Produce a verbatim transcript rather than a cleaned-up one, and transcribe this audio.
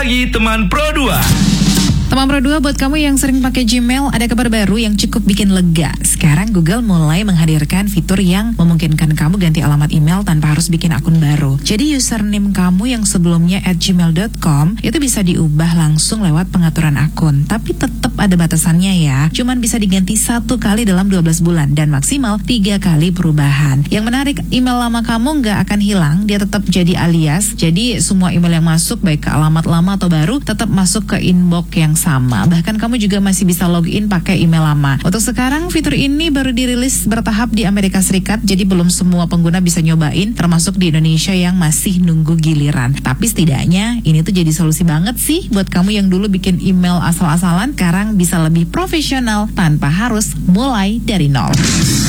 pagi teman Pro dua. Teman Pro dua, buat kamu yang sering pakai Gmail, ada kabar baru yang cukup bikin lega. Sekarang Google mulai menghadirkan fitur yang memungkinkan kamu ganti alamat email tanpa harus bikin akun baru. Jadi username kamu yang sebelumnya at gmail dot com itu bisa diubah langsung lewat pengaturan akun. Tapi tetap ada batasannya ya. Cuman bisa diganti satu kali dalam dua belas bulan dan maksimal tiga kali perubahan. Yang menarik, email lama kamu nggak akan hilang, dia tetap jadi alias. Jadi semua email yang masuk baik ke alamat lama atau baru tetap masuk ke inbox yang sama. Bahkan kamu juga masih bisa login pakai email lama. Untuk sekarang fitur ini baru dirilis bertahap di Amerika Serikat, jadi belum semua pengguna bisa nyobain, termasuk di Indonesia yang masih nunggu giliran. Tapi setidaknya ini tuh jadi solusi banget sih buat kamu yang dulu bikin email asal-asalan, sekarang bisa lebih profesional tanpa harus mulai dari nol.